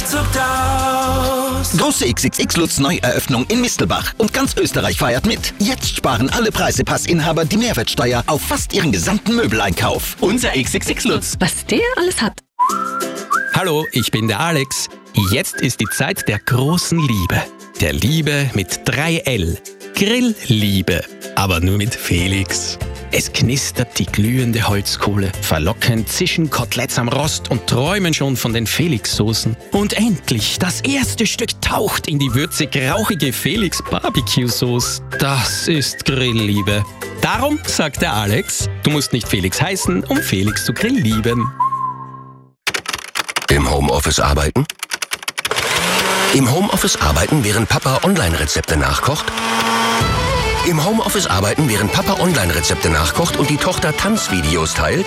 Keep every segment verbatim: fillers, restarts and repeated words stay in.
zuckt aus. Große X X X-Lutz-Neueröffnung in Mistelbach. Und ganz Österreich feiert mit. Jetzt sparen alle Preisepassinhaber die Mehrwertsteuer auf fast ihren gesamten Möbeleinkauf. Unser X X X-Lutz. Was der alles hat. Hallo, ich bin der Alex. Jetzt ist die Zeit der großen Liebe. Der Liebe mit drei L. Grillliebe. Aber nur mit Felix. Es knistert die glühende Holzkohle. Verlockend zischen Koteletts am Rost und träumen schon von den Felix-Soßen. Und endlich, das erste Stück taucht in die würzig-rauchige Felix-Barbecue-Sauce. Das ist Grillliebe. Darum sagt der Alex, du musst nicht Felix heißen, um Felix zu grilllieben. Im Homeoffice arbeiten? Im Homeoffice arbeiten, während Papa Online-Rezepte nachkocht? Im Homeoffice arbeiten, während Papa Online-Rezepte nachkocht und die Tochter Tanzvideos teilt?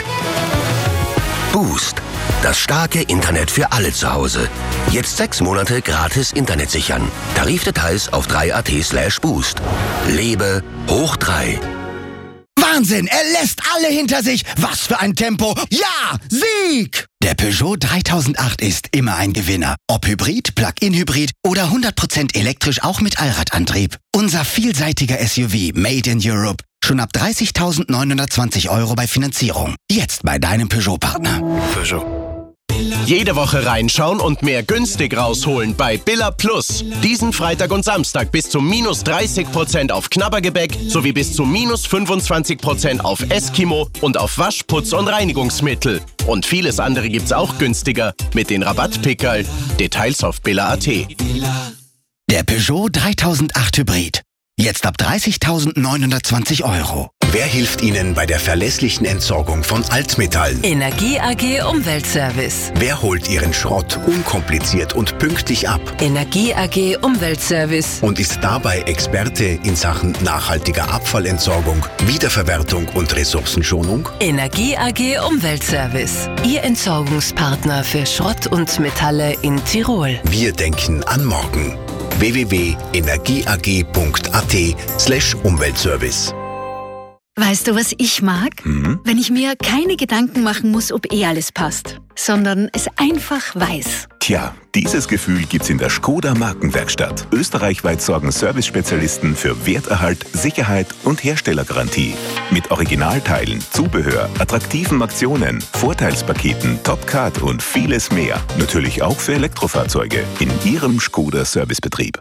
Boost. Das starke Internet für alle zu Hause. Jetzt sechs Monate gratis Internet sichern. Tarifdetails auf drei punkt at slash boost. Lebe hoch drei. Wahnsinn, er lässt alle hinter sich. Was für ein Tempo. Ja, Sieg! Der Peugeot dreitausendacht ist immer ein Gewinner. Ob Hybrid, Plug-in-Hybrid oder hundert Prozent elektrisch auch mit Allradantrieb. Unser vielseitiger S U V Made in Europe. Schon ab dreißigtausendneunhundertzwanzig Euro bei Finanzierung. Jetzt bei deinem Peugeot-Partner. Peugeot. Jede Woche reinschauen und mehr günstig rausholen bei Billa Plus. Diesen Freitag und Samstag bis zu minus dreißig Prozent auf Knabbergebäck sowie bis zu minus fünfundzwanzig Prozent auf Eskimo und auf Wasch-, Putz- und Reinigungsmittel. Und vieles andere gibt's auch günstiger mit den Rabattpickerl. Details auf billa punkt at. Der Peugeot dreitausendacht Hybrid. Jetzt ab dreißigtausendneunhundertzwanzig Euro. Wer hilft Ihnen bei der verlässlichen Entsorgung von Altmetallen? Energie A G Umweltservice. Wer holt Ihren Schrott unkompliziert und pünktlich ab? Energie A G Umweltservice. Und ist dabei Experte in Sachen nachhaltiger Abfallentsorgung, Wiederverwertung und Ressourcenschonung? Energie A G Umweltservice. Ihr Entsorgungspartner für Schrott und Metalle in Tirol. Wir denken an morgen. w w w punkt energieag punkt at slash Umweltservice. Weißt du, was ich mag? Mhm. Wenn ich mir keine Gedanken machen muss, ob eh alles passt, sondern es einfach weiß. Tja, dieses Gefühl gibt's in der Skoda Markenwerkstatt. Österreichweit sorgen Service-Spezialisten für Werterhalt, Sicherheit und Herstellergarantie. Mit Originalteilen, Zubehör, attraktiven Aktionen, Vorteilspaketen, Top-Card und vieles mehr. Natürlich auch für Elektrofahrzeuge in Ihrem Skoda Servicebetrieb.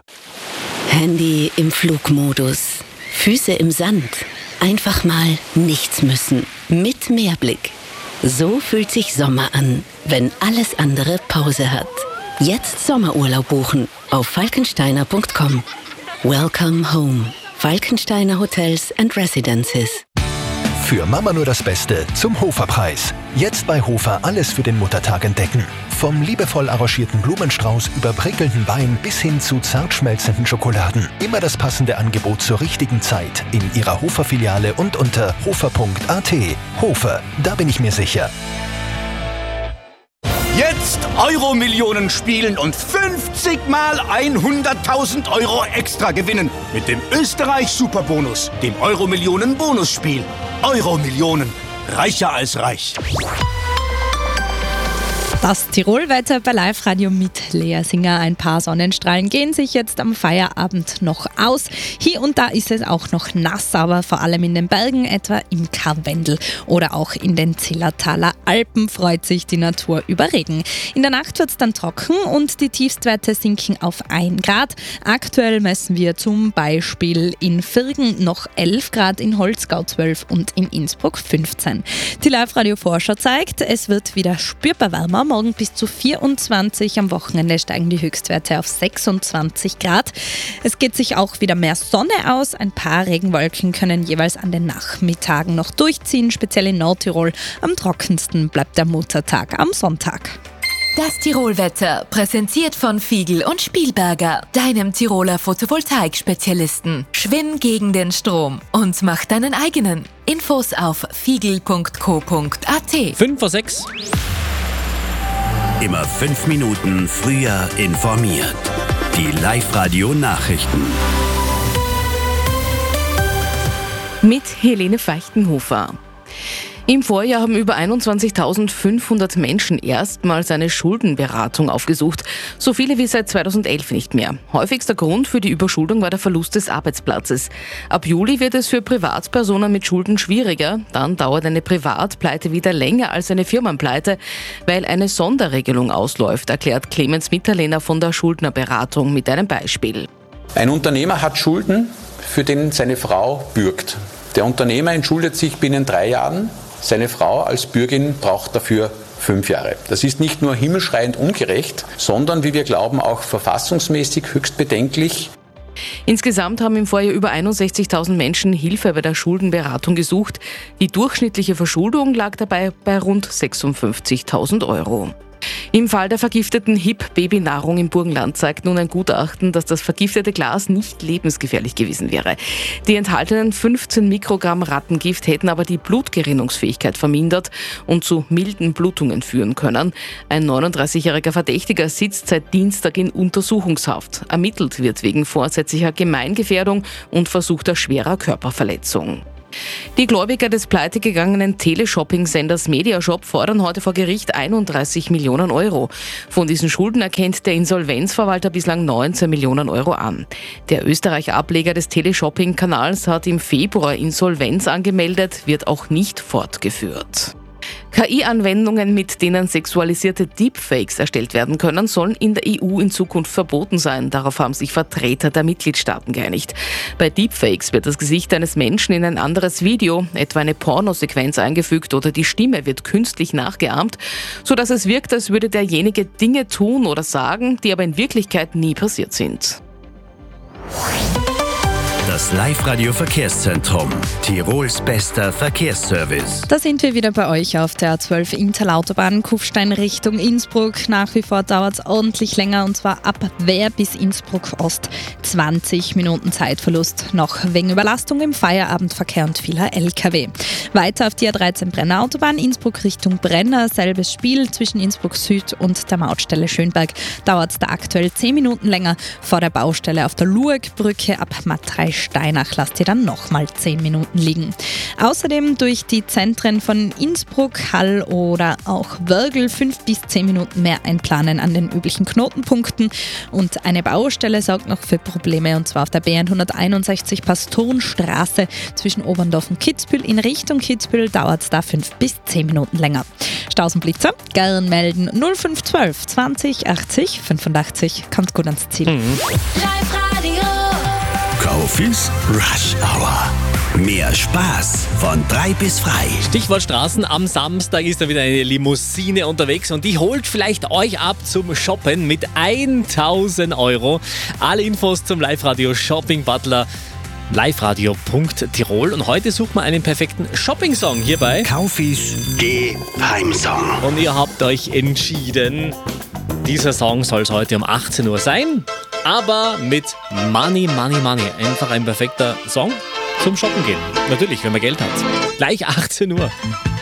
Handy im Flugmodus, Füße im Sand. Einfach mal nichts müssen. Mit Mehrblick. So fühlt sich Sommer an, wenn alles andere Pause hat. Jetzt Sommerurlaub buchen auf falkensteiner punkt com. Welcome home. Falkensteiner Hotels and Residences. Für Mama nur das Beste zum Hofer-Preis. Jetzt bei Hofer alles für den Muttertag entdecken. Vom liebevoll arrangierten Blumenstrauß über prickelnden Wein bis hin zu zart schmelzenden Schokoladen. Immer das passende Angebot zur richtigen Zeit in Ihrer Hofer-Filiale und unter hofer punkt at. Hofer, da bin ich mir sicher. Jetzt Euro-Millionen spielen und fünfzig mal hunderttausend Euro extra gewinnen mit dem Österreich-Superbonus, dem Euro-Millionen-Bonusspiel. Euro-Millionen, reicher als reich. Das Tirolwetter bei Live-Radio mit Lea Singer. Ein paar Sonnenstrahlen gehen sich jetzt am Feierabend noch aus. Hier und da ist es auch noch nass, aber vor allem in den Bergen, etwa im Karwendel oder auch in den Zillertaler Alpen freut sich die Natur über Regen. In der Nacht wird es dann trocken und die Tiefstwerte sinken auf ein Grad. Aktuell messen wir zum Beispiel in Virgen noch elf Grad, in Holzgau zwölf und in Innsbruck fünfzehn. Die Live-Radio-Vorschau zeigt, es wird wieder spürbar wärmer. Morgen bis zu vierundzwanzig, am Wochenende steigen die Höchstwerte auf sechsundzwanzig Grad. Es geht sich auch wieder mehr Sonne aus. Ein paar Regenwolken können jeweils an den Nachmittagen noch durchziehen, speziell in Nordtirol. Am trockensten bleibt der Muttertag am Sonntag. Das Tirolwetter, präsentiert von Fiegel und Spielberger, deinem Tiroler Photovoltaik-Spezialisten. Schwimm gegen den Strom und mach deinen eigenen. Infos auf fiegel punkt co punkt at. fünf vor sechs. Immer fünf Minuten früher informiert. Die Live-Radio-Nachrichten. Mit Helene Feichtenhofer. Im Vorjahr haben über einundzwanzigtausendfünfhundert Menschen erstmals eine Schuldenberatung aufgesucht. So viele wie seit zweitausendelf nicht mehr. Häufigster Grund für die Überschuldung war der Verlust des Arbeitsplatzes. Ab Juli wird es für Privatpersonen mit Schulden schwieriger. Dann dauert eine Privatpleite wieder länger als eine Firmenpleite, weil eine Sonderregelung ausläuft, erklärt Clemens Mitterlehner von der Schuldnerberatung mit einem Beispiel. Ein Unternehmer hat Schulden, für den seine Frau bürgt. Der Unternehmer entschuldet sich binnen drei Jahren. Seine Frau als Bürgin braucht dafür fünf Jahre. Das ist nicht nur himmelschreiend ungerecht, sondern, wie wir glauben, auch verfassungsmäßig höchst bedenklich. Insgesamt haben im Vorjahr über einundsechzigtausend Menschen Hilfe bei der Schuldenberatung gesucht. Die durchschnittliche Verschuldung lag dabei bei rund sechsundfünfzigtausend Euro. Im Fall der vergifteten H I P-Babynahrung im Burgenland zeigt nun ein Gutachten, dass das vergiftete Glas nicht lebensgefährlich gewesen wäre. Die enthaltenen fünfzehn Mikrogramm Rattengift hätten aber die Blutgerinnungsfähigkeit vermindert und zu milden Blutungen führen können. Ein neununddreißigjähriger Verdächtiger sitzt seit Dienstag in Untersuchungshaft. Ermittelt wird wegen vorsätzlicher Gemeingefährdung und versuchter schwerer Körperverletzung. Die Gläubiger des pleitegegangenen Teleshopping-Senders Mediashop fordern heute vor Gericht einunddreißig Millionen Euro. Von diesen Schulden erkennt der Insolvenzverwalter bislang neunzehn Millionen Euro an. Der Österreich-Ableger des Teleshopping-Kanals hat im Februar Insolvenz angemeldet, wird auch nicht fortgeführt. K I-Anwendungen, mit denen sexualisierte Deepfakes erstellt werden können, sollen in der E U in Zukunft verboten sein. Darauf haben sich Vertreter der Mitgliedstaaten geeinigt. Bei Deepfakes wird das Gesicht eines Menschen in ein anderes Video, etwa eine Pornosequenz, eingefügt oder die Stimme wird künstlich nachgeahmt, sodass es wirkt, als würde derjenige Dinge tun oder sagen, die aber in Wirklichkeit nie passiert sind. Das Live-Radio-Verkehrszentrum. Tirols bester Verkehrsservice. Da sind wir wieder bei euch auf der A zwölf Interlautobahn, Kufstein Richtung Innsbruck. Nach wie vor dauert es ordentlich länger, und zwar ab Wehr bis Innsbruck Ost. zwanzig Minuten Zeitverlust. Noch wegen Überlastung im Feierabendverkehr und vieler L K W. Weiter auf die A dreizehn Brenner Autobahn, Innsbruck Richtung Brenner. Selbes Spiel zwischen Innsbruck Süd und der Mautstelle Schönberg. Dauert es da aktuell zehn Minuten länger. Vor der Baustelle auf der Luegbrücke ab Matrei Steinach lasst ihr dann nochmal zehn Minuten liegen. Außerdem durch die Zentren von Innsbruck, Hall oder auch Wörgl fünf bis zehn Minuten mehr einplanen an den üblichen Knotenpunkten. Und eine Baustelle sorgt noch für Probleme, und zwar auf der B hunderteinundsechzig Pastorenstraße zwischen Oberndorf und Kitzbühel. In Richtung Kitzbühel dauert es da fünf bis zehn Minuten länger. Staus und Blitzer, gern melden null fünf eins zwei zwanzig achtzig fünfundachtzig. Kommt gut ans Ziel. Mhm. Live-Radio. Kaufis Rush Hour. Mehr Spaß von drei bis frei. Stichwort Straßen. Am Samstag ist da wieder eine Limousine unterwegs und die holt vielleicht euch ab zum Shoppen mit tausend Euro. Alle Infos zum Live-Radio Shopping Butler. liveradio punkt tirol. Und heute sucht man einen perfekten Shopping-Song hierbei. Kaufis Geheimsong. Und ihr habt euch entschieden, dieser Song soll es heute um achtzehn Uhr sein. Aber mit Money, Money, Money. Einfach ein perfekter Song zum Shoppen gehen. Natürlich, wenn man Geld hat. Gleich achtzehn Uhr.